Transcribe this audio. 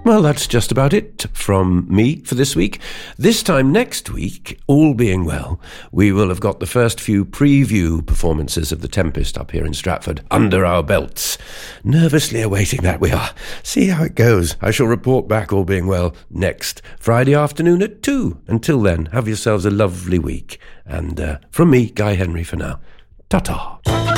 Well, that's just about it from me for this week. This time next week, all being well, we will have got the first few preview performances of The Tempest up here in Stratford under our belts. Nervously awaiting that we are. See how it goes. I shall report back, all being well, next Friday afternoon at 2. Until then, have yourselves a lovely week. And from me, Guy Henry, for now. Ta-ta.